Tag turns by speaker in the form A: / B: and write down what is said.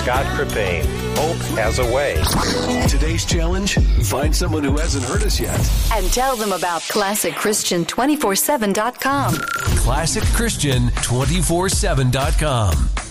A: Scott Krippane. Hope has a way.
B: Today's challenge, find someone who hasn't heard us yet.
C: And tell them about ClassicChristian247.com.
B: ClassicChristian247.com.